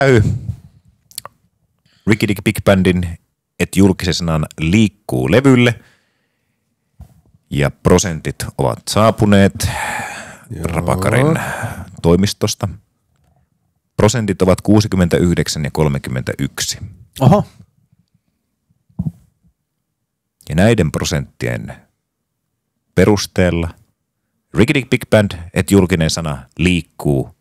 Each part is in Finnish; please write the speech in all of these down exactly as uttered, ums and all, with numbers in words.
käy Ricky Dick Big Bandin Et julkisen sanan liikkuu levylle. Ja prosentit ovat saapuneet Joo. Rapakarin toimistosta. Prosentit ovat kuusikymmentäyhdeksän ja kolmekymmentäyksi. Oho. Ja näiden prosenttien perusteella Ricky Dick Big Band, Et julkinen sana liikkuu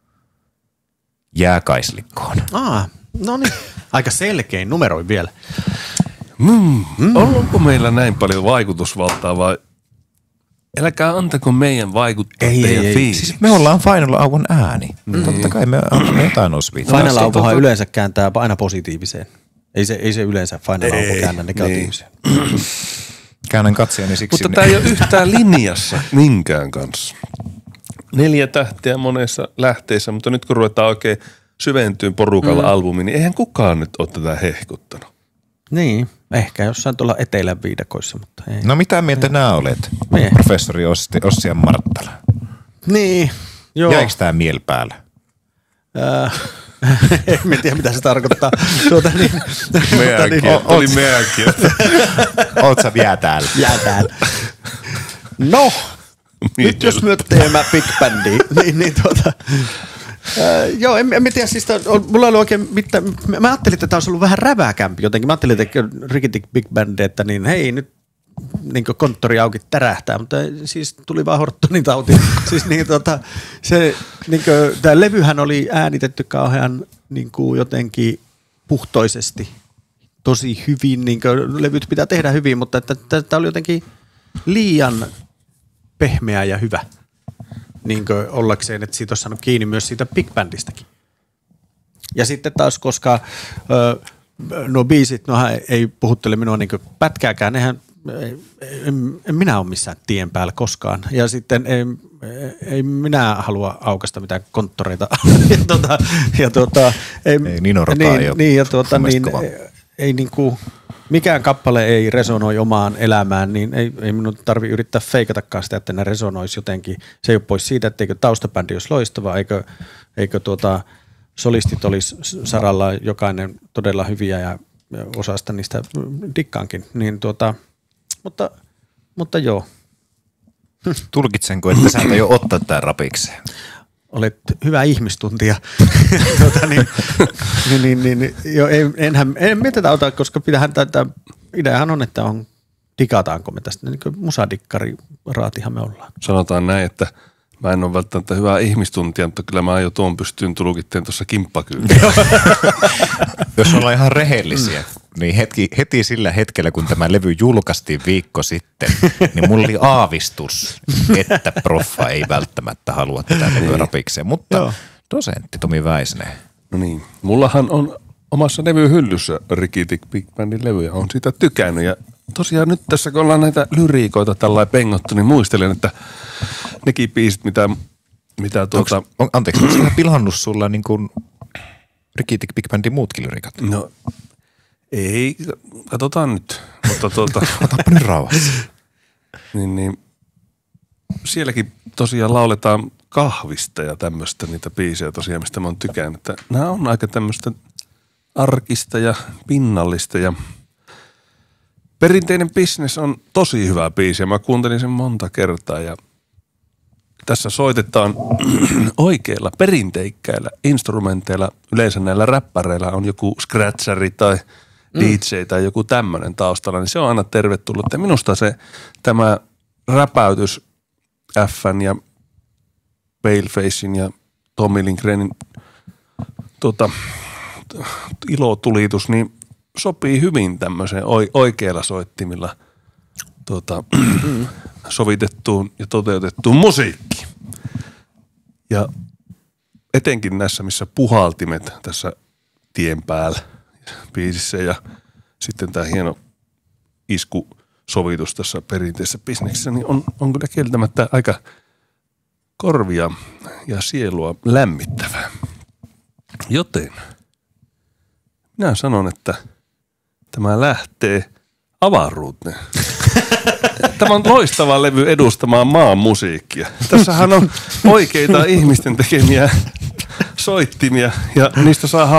jääkaislikkoon. Aa, no niin. Aika selkein numeroi vielä. Mm. Mm. Onko meillä näin paljon vaikutusvaltaa vai älkää antako meidän vaikuttaa ei, teidän ei, fiiliksi. Siis me ollaan Final Auvon ääni. Mm. Totta kai me annamme jotain osviittaa. Final Auvohan yleensä kääntää aina positiiviseen. Ei se, ei se yleensä Final Auvo käännä negatiiviseen. Niin. Käännän katsojani siksi. Mutta tämä ei ole yhtään linjassa minkään kanssa. Neljä tähteä monessa lähteessä, mutta nyt kun ruvetaan oikein syventyyn porukalla mm. albumiin, niin eihän kukaan nyt ole tätä hehkuttanut. Niin, ehkä jossain tuolla etelän viidakoissa, mutta ei. No mitä mieltä ei. Nämä olet, ei. professori Ossi, Ossi ja Marttala? Niin, joo. Jäikö tämä miel päällä? Äh, en tiedä, mitä se tarkoittaa. Tuota, niin, meidänkin, niin, oli meidänkin. Oot sä jää täällä? Jää täällä. No, nyt jos me teemme Big Bandia, niin, niin tuota... Uh, joo, en, en tiedä, siis tämän, mulla oli oikein mitään, mä ajattelin, että tämä olisi ollut vähän räväkämpi jotenkin. Mä ajattelin, että Ricky Dick Big Band, että niin hei, nyt niin konttori auki tärähtää, mutta siis tuli vaan Hortonin tauti. Siis niin tota, se, niin kuin, tämä levyhän oli äänitetty kauhean niin kuin jotenkin puhtoisesti, tosi hyvin, niin kuin, levyt pitää tehdä hyvin, mutta tämä oli jotenkin liian pehmeä ja hyvä. Niin kuin ollakseen, että siitä olisi saanut kiinni myös siitä Big Bandistakin. Ja sitten taas, koska ö, nuo biisit, nohan ei puhuttele minua niin kuin pätkääkään, nehän, en, en minä ole missään tien päällä koskaan. Ja sitten ei, ei minä halua aukaista mitään konttoreita. ja tuota, ja tuota, ei, ei Nino Rota niin, ei ole niin, ja tuota, niin, ei, ei niin kuin, mikään kappale ei resonoi omaan elämään, niin ei, ei minun tarvitse yrittää feikatakaan sitä, että ne resonoisi jotenkin. Se ei ole pois siitä, etteikö taustabändi olisi loistava, eikö, eikö tuota, solistit olisi saralla jokainen todella hyviä ja, ja osasta niistä dikkaankin. Niin tuota, mutta, mutta joo. Tulkitsenko, että sä et jo ottaa tämän rapikseen? Olet hyvä ihmistuntija. tota, niin, niin, niin, niin, jo, en, enhän, en me tätä ota, koska pitäähän tätä, ideahan on, että on, digataanko me tästä, niin kuin musadikkari raatihan me ollaan. Sanotaan näin, että mä en ole välttämättä hyvä ihmistuntija, mutta kyllä mä jo tuon pystyn tulkitteen tuossa kimppakyytiin. Jos ollaan ihan rehellisiä, niin hetki, heti sillä hetkellä, kun tämä levy julkaistiin viikko sitten, niin mulla oli aavistus, että proffa ei välttämättä halua tätä levyä rapikseen. Mutta Joo. dosentti Tomi Väisnen. No niin, mullahan on omassa levyhyllyssä Ricky Dick Big Bandin levyjä, on sitä tykännyt. Ja tosiaan nyt tässä, kun ollaan näitä lyriikoita tällainen pengottu, niin muistelen, että nekin biisit, mitä, mitä tuota... Onks, on, anteeksi, onko sinä pilannut sulla niin kuin Ricky Dick Big Bandin muutkin lyriikat? No ei, katsotaan nyt, mutta tuota... Otapa nyt rauhassa. niin, niin, sielläkin tosiaan lauletaan kahvista ja tämmöistä niitä biisejä tosiaan, mistä mä oon tykännyt. Että nämä on aika tämmöistä arkista ja pinnallista ja Perinteinen business on tosi hyvä biisi ja mä kuuntelin sen monta kertaa ja tässä soitetaan oikeilla perinteikkäillä instrumenteilla. Yleensä näillä räppäreillä on joku scratcheri tai D J tai joku tämmöinen taustalla, niin se on aina tervetullut. Ja minusta se tämä räpäytys F:n ja Palefacein ja Tommy Lindgrenin tota, ilotulitus, niin sopii hyvin tämmöiseen oikeilla soittimilla tuota, sovitettuun ja toteutettuun musiikkiin. Ja etenkin näissä, missä puhaltimet tässä tien päällä biisissä ja sitten tämä hieno iskusovitus tässä perinteisessä bisneksessä, niin on, on kyllä kieltämättä aika korvia ja sielua lämmittävää. Joten minä sanon, että tämä lähtee avaruuteen. Tämä on loistava levy edustamaan maan musiikkia. Tässähän on oikeita ihmisten tekemiä soittimia ja niistä saa